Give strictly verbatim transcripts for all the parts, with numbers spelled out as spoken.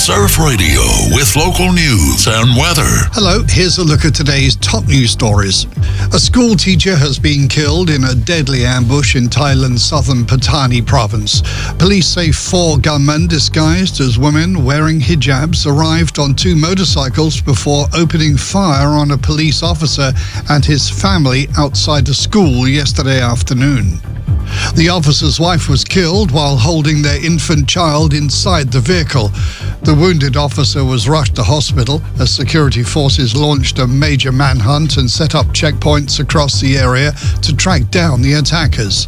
Surf Radio with local news and weather. Hello, here's a look at today's top news stories. A school teacher has been killed in a deadly ambush in Thailand's southern Pattani province. Police say four gunmen disguised as women wearing hijabs arrived on two motorcycles before opening fire on a police officer and his family outside a school yesterday afternoon. The officer's wife was killed while holding their infant child inside the vehicle. The wounded officer was rushed to hospital as security forces launched a major manhunt and set up checkpoints across the area to track down the attackers.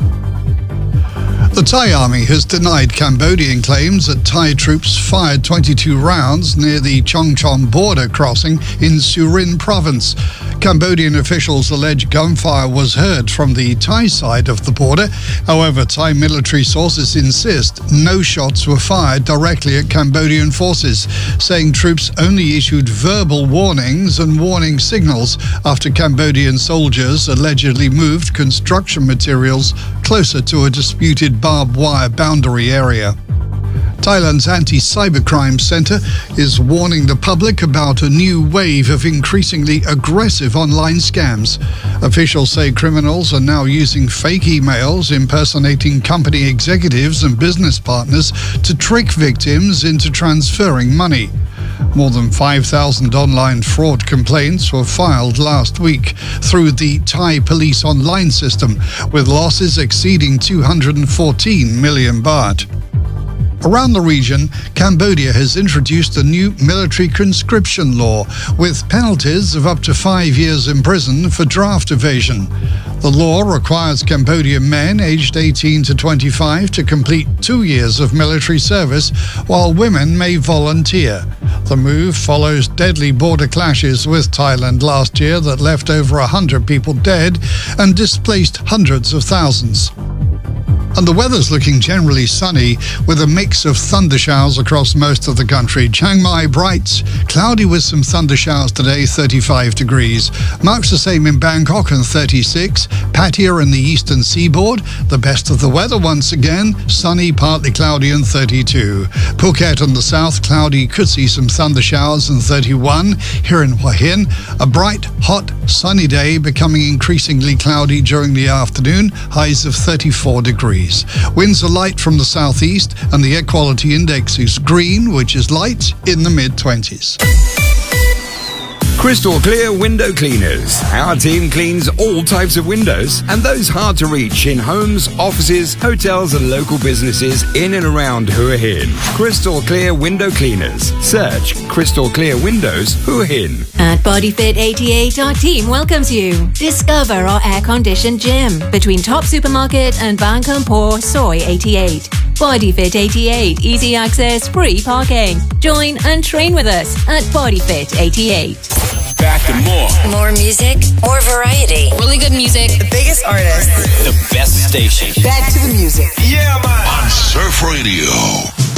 The Thai army has denied Cambodian claims that Thai troops fired twenty-two rounds near the Chongchon border crossing in Surin province. Cambodian officials allege gunfire was heard from the Thai side of the border. However, Thai military sources insist no shots were fired directly at Cambodian forces, saying troops only issued verbal warnings and warning signals after Cambodian soldiers allegedly moved construction materials closer to a disputed barbed wire boundary area. Thailand's Anti-Cybercrime Centre is warning the public about a new wave of increasingly aggressive online scams. Officials say criminals are now using fake emails impersonating company executives and business partners to trick victims into transferring money. More than five thousand online fraud complaints were filed last week through the Thai police online system, with losses exceeding two hundred fourteen million baht. Around the region, Cambodia has introduced a new military conscription law with penalties of up to five years in prison for draft evasion. The law requires Cambodian men aged eighteen to twenty-five to complete two years of military service, while women may volunteer. The move follows deadly border clashes with Thailand last year that left over one hundred people dead and displaced hundreds of thousands. And the weather's looking generally sunny with a mix of thunder showers across most of the country. Chiang Mai bright, cloudy with some thunder showers today, thirty-five degrees. Marks the same in Bangkok and thirty-six. Pattaya in the eastern seaboard, the best of the weather once again, sunny, partly cloudy and thirty-two. Phuket in the south, cloudy, could see some thunder showers and thirty-one. Here in Hua Hin, a bright, hot, sunny day becoming increasingly cloudy during the afternoon, highs of thirty-four degrees. Winds are light from the southeast and the air quality index is green, which is light, in the mid twenties. Crystal Clear Window Cleaners. Our team cleans all types of windows and those hard to reach in homes, offices, hotels and local businesses in and around Hua Hin. Crystal Clear Window Cleaners. Search Crystal Clear Windows Hua Hin. At Bodyfit eighty-eight, our team welcomes you. Discover our air-conditioned gym between Top Supermarket and Bangkok Soi eighty-eight. Bodyfit eighty-eight, easy access, free parking. Join and train with us at Bodyfit eighty-eight. Back to more. More music, more variety. Really good music. The biggest artists. The best station. Back to the music. Yeah, man. On Surf Radio.